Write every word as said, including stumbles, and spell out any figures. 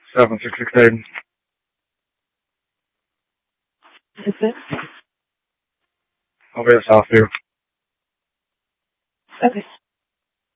seven six six eight. Is this? I'll be at Southview. Okay.